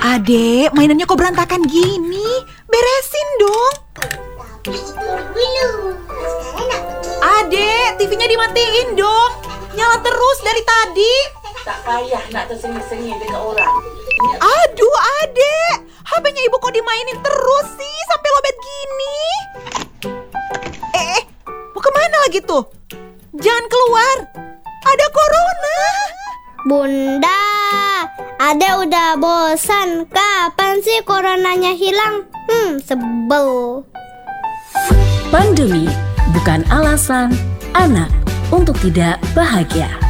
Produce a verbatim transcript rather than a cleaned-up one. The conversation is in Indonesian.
Adek, mainannya kok berantakan gini? Beresin dong. Tapi itu dulu. Sekarang aku Adek, T V-nya dimatiin dong. Nyala terus dari tadi. Tak payah nak tersengih-sengih dengan orang. Aduh, Adek. H P-nya ibu kok dimainin terus sih sampai lobet gini? Eh, eh, mau kemana lagi tuh? Jangan keluar. Ada corona. Bunda, Ade udah bosan. Kapan sih coronanya hilang? Hmm, sebel. Pandemi bukan alasan anak untuk tidak bahagia.